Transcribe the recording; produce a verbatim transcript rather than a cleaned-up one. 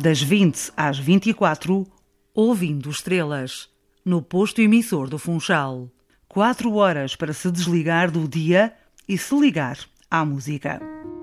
das vinte às vinte e quatro, Ouvindo Estrelas, no posto emissor do Funchal. Quatro horas para se desligar do dia e se ligar à música.